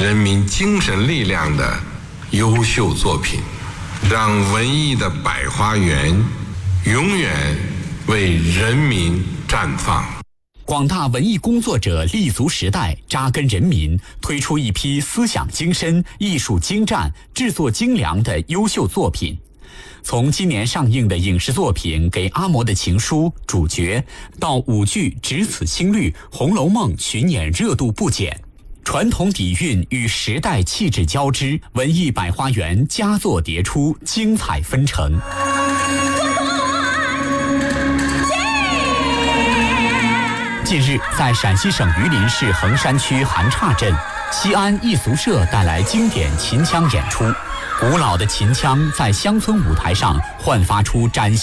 人民精神力量的优秀作品，让文艺的百花园永远为人民绽放。 广大文艺工作者立足时代，扎根人民，推出一批思想精深、艺术精湛、制作精良的优秀作品。从今年上映的影视作品《给阿嬷的情书》主角，到舞剧《只此青绿》《红楼梦》巡演热度不减，传统底蕴与时代气质交织，文艺百花园佳作迭出，精彩纷呈。近日，在陕西省榆林市横山区韩岔镇，西安艺俗社带来经典秦腔演出。古老的秦腔在乡村舞台上焕发出崭新